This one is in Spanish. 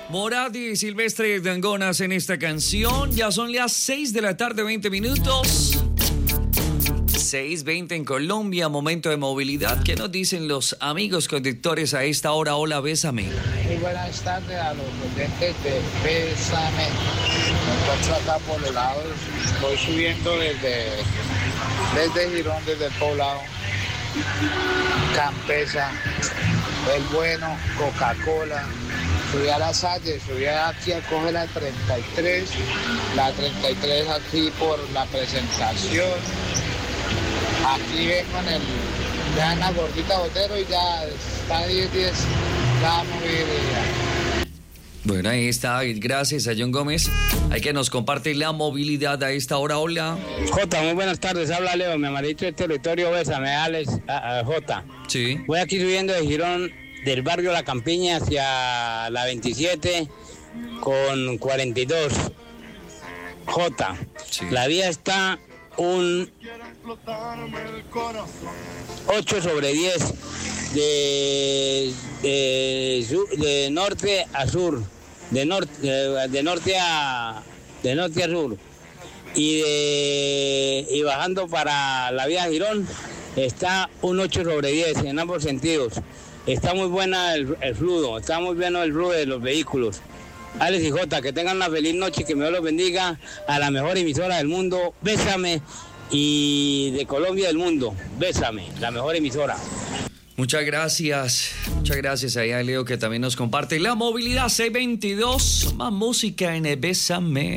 Morat y Silvestre Dangonas en esta canción. Ya son las 6 de la tarde, 20 minutos. 6:20 en Colombia, momento de movilidad. ¿Qué nos dicen los amigos conductores a esta hora? Hola, bésame. Muy buenas tardes a los oyentes de Bésame. Me encuentro acá por los lados. Voy subiendo desde Girón, desde el poblado. Campesa, El Bueno, Coca-Cola. Subí a La Salle, subí aquí a coger la 33 aquí por la presentación. Aquí vengo ya en la gordita Botero y ya está 10 la movilidad. Bueno, ahí está, gracias a John Gómez. Hay que nos comparte la movilidad a esta hora. Hola. Jota, muy buenas tardes, habla Leo, mi amadito del territorio, bésame, Alex, Jota. Sí. Voy aquí subiendo de Girón, del barrio La Campiña hacia la 27 con 42. Jota, sí. La vía está un 8/10 de norte a sur, de norte a sur, y bajando para la vía Girón está un 8/10 en ambos sentidos. Está muy buena el flujo, está muy bueno el flujo de los vehículos. Alex y Jota, que tengan una feliz noche, que Dios los bendiga, a la mejor emisora del mundo, Bésame, y de Colombia del mundo, Bésame, la mejor emisora. Muchas gracias ahí a Leo, que también nos comparte la movilidad. 6:22, más música en el Bésame.